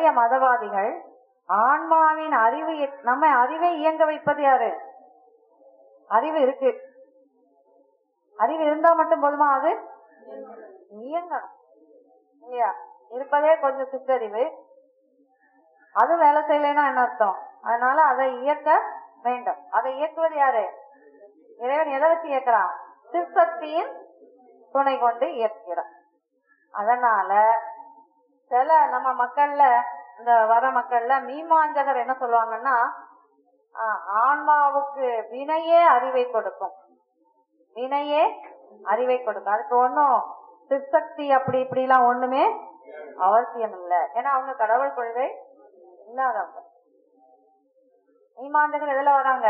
பழைய மதவாதிகள் ஆன்மாவின் அறிவை இயங்க வைப்பது யாரு? அறிவு இருக்கு, அறிவு இருந்தா மட்டும் போதுமா? அது இயங்கணும் இல்லையா? இருப்பதே கொஞ்சம் சிற்றறிவு, அது வேலை செய்யலைன்னா என்ன அர்த்தம்? அதனால அதை இயக்க வேண்டும். அதை இயக்குவது யாரு? இறைவன். எதை வச்சு இயக்குறான்? சிற்சக்தியின் துணை கொண்டு இயக்குகிறான். அதனால சில நம்ம மக்கள்ல, இந்த வர மக்கள்ல மீமாஞ்சகர் என்ன சொல்லுவாங்கன்னா, ஆன்மாவுக்கு வினையே அறிவை கொடுக்கும், வினையே அறிவை கொடுக்கும். அதுக்கு ஒன்னும் சிற்சக்தி அப்படி இப்படி எல்லாம் ஒண்ணுமே அவசியம் இல்லை. ஏன்னா அவங்க கடவுள் கொள்கை இல்லாதவங்க. மீமாஞ்சகர் எதுல வராங்க?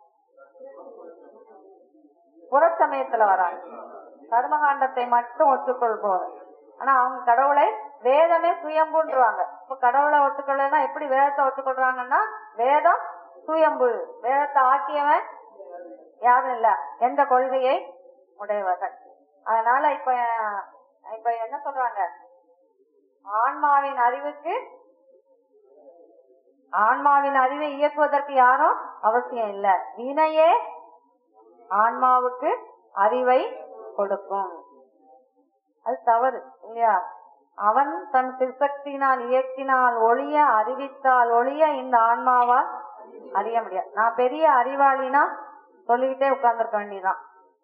புறச்சமயத்துல வராங்க. கர்மகாண்டத்தை மட்டும் ஒத்துக்கொள்போது. ஆனா அவங்க கடவுளை வேதமே சுயம்புன்றாங்க. இப்ப கடவுளை ஒத்துக்கொள்ளனா எப்படி வேதத்தை ஒத்துக்கொள்றாங்கன்னா, வேதம் சுயம்பு, வேதத்தை ஆக்கியவன் யாரும் இல்ல, எந்த கொள்கையை உடையவர்கள். அதனால இப்ப என்ன சொல்றாங்க? ஆன்மாவின் அறிவை இயக்குவதற்கு யாரும் அவசியம் இல்ல, வினையே ஆன்மாவுக்கு அறிவை கொடுக்கும். அது தவறு இல்லையா? அவன் தன் சிற்சக்தியினால் இயக்கினால் ஒளிய, அறிவித்தால் ஒளிய இந்த ஆன்மாவால் அறிய முடியாது. நான் பெரிய அறிவாளினா சொல்லிக்கிட்டே உட்கார்ந்துருக்க வேண்டியதான்.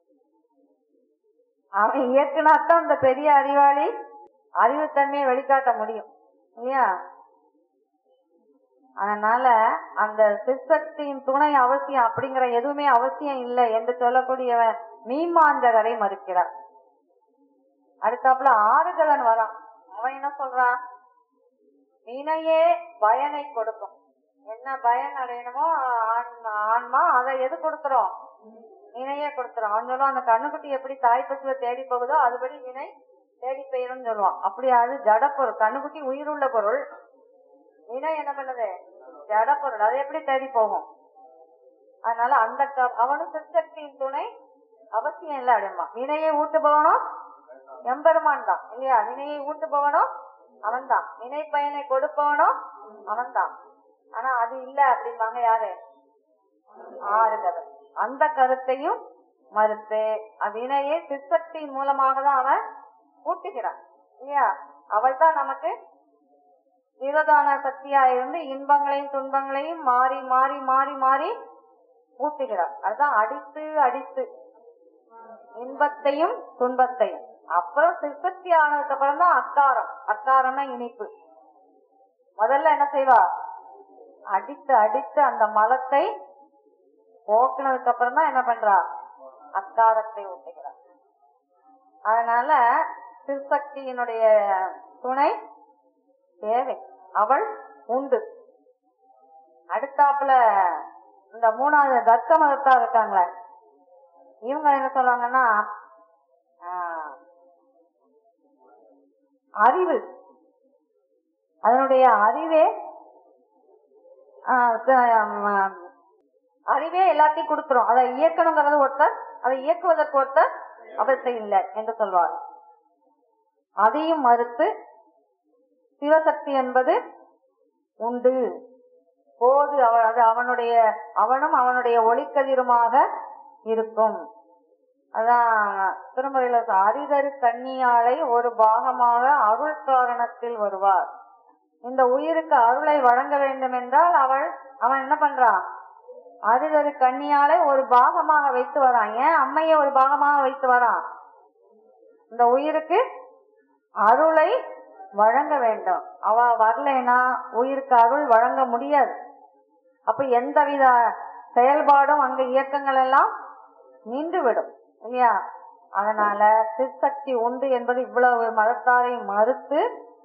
அவன் இயக்குனாத்தான் இந்த பெரிய அறிவாளி அறிவுத்தன்மையை வெளிக்காட்ட முடியும் இல்லையா? அதனால அந்த சிற்சக்தியின் துணை அவசியம் அப்படிங்கிற எதுவுமே அவசியம் இல்லை என்று சொல்லக்கூடியவன் மீமாஞ்சகரை மறுக்கிறார். அடுத்தாப்புல ஆறுதலன் வரான். அவன் என்ன சொல்றான்? வினையே பயனை கொடுக்கும். என்ன பயன் அடையணுமோ ஆன்மா அதை எது கொடுத்துரும்? வினையே கொடுத்துரும். அவன் சொல்லுவான், அந்த கண்ணுக்குட்டி எப்படி தாய் பசுவை தேடி போகுதோ அதுபடி வினை தேடி போயிடும் சொல்லுவான். அப்படி அது ஜட பொருள். கண்ணுக்குட்டி உயிருள்ள பொருள், வினை என்ன பண்ணுது? ஜட பொருள். அது எப்படி தேடி போகும்? அதனால அந்த அவனும் சிற்சக்தியின் துணை அவசியம் இல்லை அப்படிமா. வினையை ஊட்டு போகணும் எம்பெருமான் தான் இல்லையா? வினையை ஊட்டு போகணும் அவன் தான், வினை பயனை கொடுப்பவனும் அவன் தான். ஆனா அது இல்ல அப்படிம்பாங்க யாரு? ஆறுதல். அந்த கருத்தையும் மறுத்து வினையை சிற்சக்தியின் மூலமாக தான் அவன் ஊட்டுகிறான் இல்லையா? அவள் தான் நமக்கு விரோதான சக்தியா இருந்து இன்பங்களையும் துன்பங்களையும் மாறி மாறி மாறி மாறி ஊட்டுகிறார். அதுதான் அடித்து அடித்து இன்பத்தையும் துன்பத்தையும். அப்புறம் சிற்சக்தி ஆனதுக்கு அப்புறம் தான் அக்காரம். அக்காரம்னா இனிப்பு. முதல்ல என்ன செய்வா? அடித்து அடித்து அந்த மலத்தை போக்குனதுக்கு அப்புறம் தான் என்ன பண்றா? அக்காரத்தை ஊட்டுகிறார். அதனால சிற்சக்தியினுடைய துணை தேவை, அவள் உண்டு. அடுத்தாப்புல இந்த மூணாவது தர்க்க மதத்தா இருக்காங்களே, இவங்க என்ன சொல்றாங்கன்னா, அறிவு, அதனுடைய அறிவே எல்லாத்தையும் கொடுத்துரும். அதை இயக்கணுங்கிறது ஒருத்தர், அதை இயக்குவதற்கு ஒருத்தர் அவசியம் இல்லை என்று சொல்வார். அதையும் மறுத்து சிவசக்தி என்பது உண்டு போது அவனும் அவனுடைய ஒளிக்கதிருமாக இருக்கும். அதான் திருமுறையில அரிதரு கன்னியாளை ஒரு பாகமாக அருள் காரணத்தில் வருவார். இந்த உயிருக்கு அருளை வழங்க வேண்டும் என்றால் அவன் என்ன பண்றான்? அரிதரு கன்னியாளை ஒரு பாகமாக வைத்து வரான். ஏன் அம்மையை ஒரு பாகமாக வைத்து வரான்? இந்த உயிருக்கு அருளை வழங்க வேண்டும். அவ வரலைன்னா உயிருக்கு அருள் வழங்க முடியாது. அப்ப எந்தவித செயல்பாடும் அங்க இயக்கங்கள் எல்லாம் நின்றுவிடும் இல்லையா? அதனால சிற்சக்தி உண்டு என்பது இவ்வளவு மதத்தாரை மறுத்து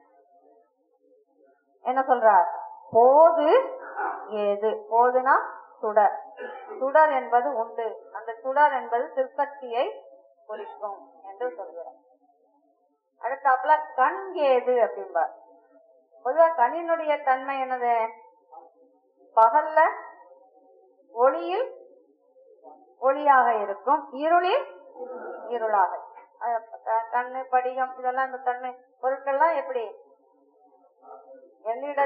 என்ன சொல்றார்? போது ஏது? போதுனா சுடர். சுடர் என்பது உண்டு. அந்த சுடர் என்பது சிற்சக்தியை குறிக்கும் என்று சொல்கிறார். அடுத்தாப்புல கண் ஏது அப்படின்பார். பொதுவா கண்ணினுடைய தன்மை என்னது? பகல்ல ஒளியில் ஒளியாக இருக்கும், இருளில் இருளாக. கண்ணு, படிகம், இதெல்லாம் இந்த தன்மை பொருட்கள்லாம் எப்படி? எல்லிட